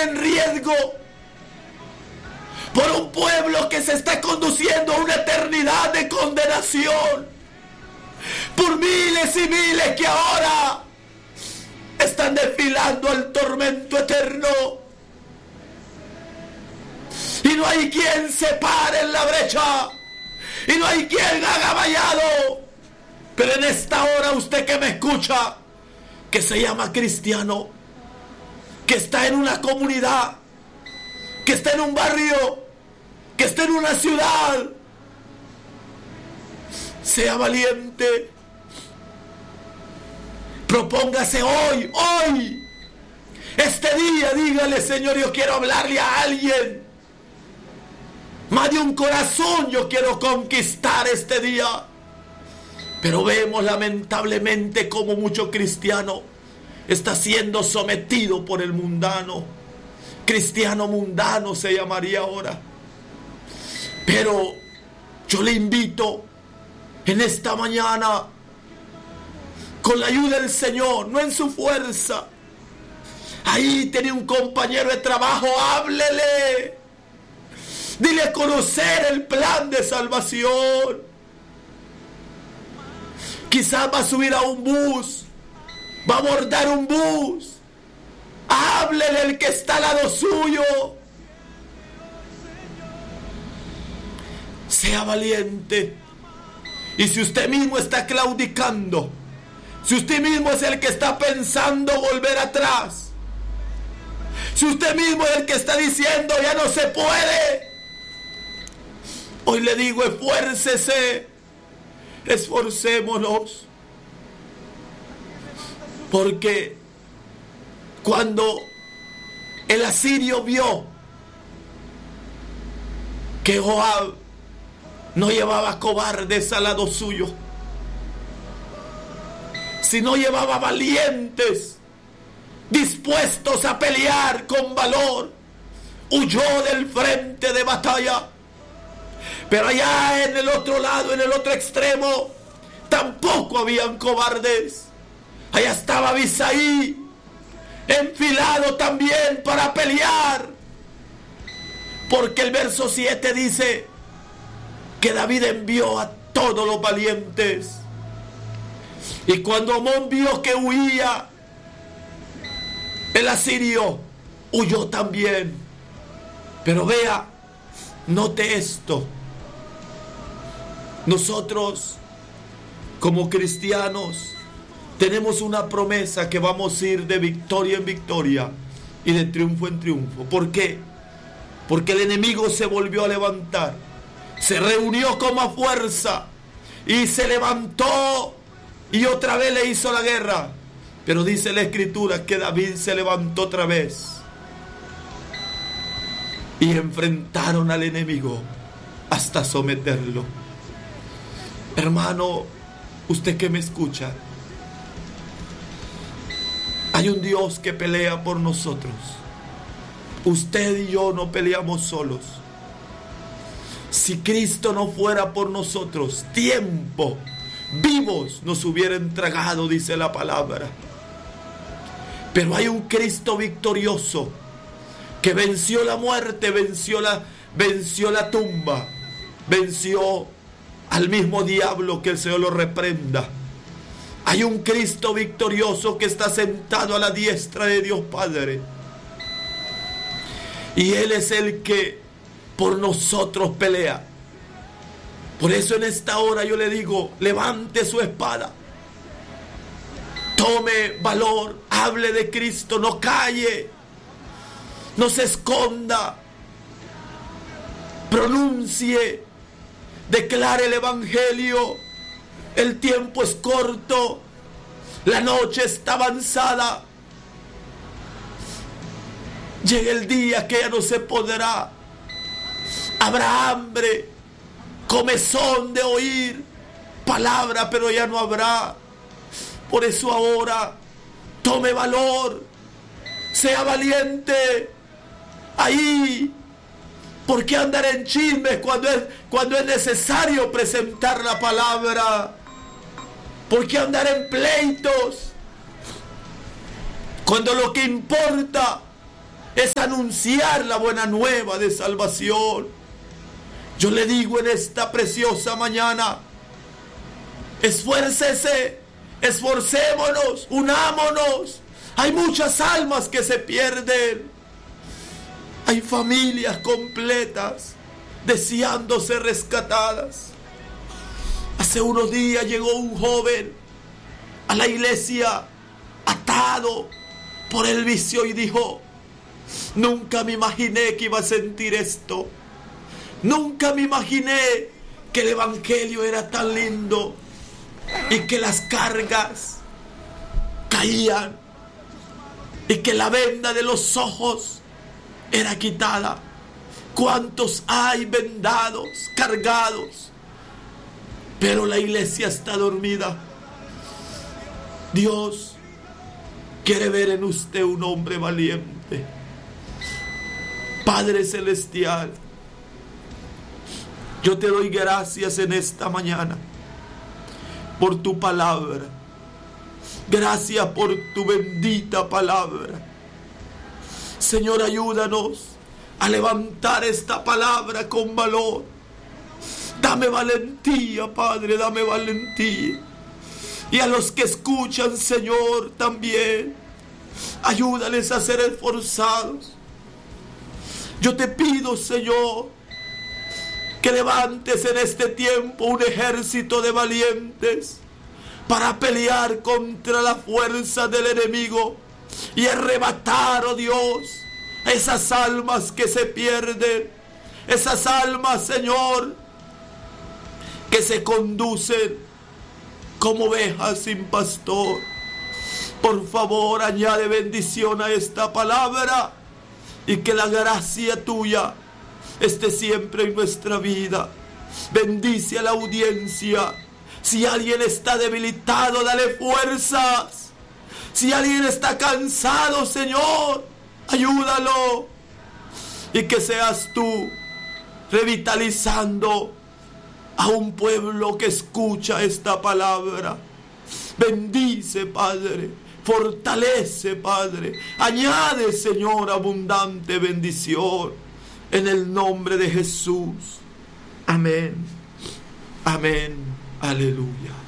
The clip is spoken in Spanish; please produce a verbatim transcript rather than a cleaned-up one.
en riesgo, por un pueblo que se está conduciendo a una eternidad de condenación, por miles y miles que ahora están desfilando al tormento eterno. Y no hay quien se pare en la brecha, y no hay quien haga vallado. Pero en esta hora, usted que me escucha, que se llama cristiano, que está en una comunidad, que está en un barrio, que está en una ciudad, sea valiente. Propóngase hoy, hoy, este día, dígale: Señor, yo quiero hablarle a alguien. Más de un corazón yo quiero conquistar este día. Pero vemos lamentablemente como mucho cristiano está siendo sometido por el mundano. Cristiano mundano se llamaría ahora. Pero yo le invito en esta mañana, con la ayuda del Señor, no en su fuerza. Ahí tiene un compañero de trabajo, háblele. Dile a conocer el plan de salvación. Quizás va a subir a un bus, va a abordar un bus. Háblele al que está al lado suyo. Sea valiente. Y si usted mismo está claudicando, si usted mismo es el que está pensando volver atrás, si usted mismo es el que está diciendo ya no se puede, hoy le digo: esfuércese, esforcémonos. Porque cuando el asirio vio que Joab no llevaba cobardes al lado suyo, sino llevaba valientes, dispuestos a pelear con valor, huyó del frente de batalla. Pero allá en el otro lado, en el otro extremo, tampoco habían cobardes. Allá estaba Abisai, enfilado también para pelear. Porque el verso siete dice que David envió a todos los valientes. Y cuando Amón vio que huía el asirio, huyó también. Pero vea, note esto. Nosotros, como cristianos, tenemos una promesa que vamos a ir de victoria en victoria y de triunfo en triunfo. ¿Por qué? Porque el enemigo se volvió a levantar, se reunió con más fuerza y se levantó y otra vez le hizo la guerra. Pero dice la Escritura que David se levantó otra vez y enfrentaron al enemigo hasta someterlo. Hermano, usted que me escucha, hay un Dios que pelea por nosotros. Usted y yo no peleamos solos. Si Cristo no fuera por nosotros, tiempo, vivos nos hubiera entregado, dice la palabra. Pero hay un Cristo victorioso que venció la muerte, venció la, venció la tumba, venció al mismo diablo, que el Señor lo reprenda. Hay un Cristo victorioso que está sentado a la diestra de Dios Padre. Y Él es el que por nosotros pelea. Por eso en esta hora yo le digo: levante su espada, tome valor, hable de Cristo, no calle, no se esconda, pronuncie, declare el Evangelio. El tiempo es corto, la noche está avanzada. Llega el día que ya no se podrá. Habrá hambre, comezón de oír palabra, pero ya no habrá. Por eso ahora tome valor, sea valiente. Ahí, ¿por qué andar en chismes cuando es, cuando es necesario presentar la palabra? ¿Por qué andar en pleitos cuando lo que importa es anunciar la buena nueva de salvación. Yo le digo en esta preciosa mañana, esfuércese, esforcémonos, unámonos. Hay muchas almas que se pierden. Hay familias completas deseando ser rescatadas. Hace unos días llegó un joven a la iglesia atado por el vicio y dijo: nunca me imaginé que iba a sentir esto. Nunca me imaginé que el evangelio era tan lindo y que las cargas caían y que la venda de los ojos era quitada. ¿Cuántos hay vendados, cargados? Pero la iglesia está dormida. Dios quiere ver en usted un hombre valiente. Padre Celestial, yo te doy gracias en esta mañana por tu palabra. Gracias por tu bendita palabra. Señor, ayúdanos a levantar esta palabra con valor. Dame valentía, Padre, dame valentía. Y a los que escuchan, Señor, también, ayúdales a ser esforzados. Yo te pido, Señor, que levantes en este tiempo un ejército de valientes para pelear contra la fuerza del enemigo y arrebatar, oh Dios, esas almas que se pierden, esas almas, Señor, que se conducen como ovejas sin pastor. Por favor, añade bendición a esta palabra y que la gracia tuya esté siempre en nuestra vida. Bendice a la audiencia. Si alguien está debilitado, dale fuerzas. Si alguien está cansado, Señor, ayúdalo. Y que seas tú revitalizando a un pueblo que escucha esta palabra. Bendice, Padre. Fortalece, Padre. Añade, Señor, abundante bendición. En el nombre de Jesús. Amén. Amén. Aleluya.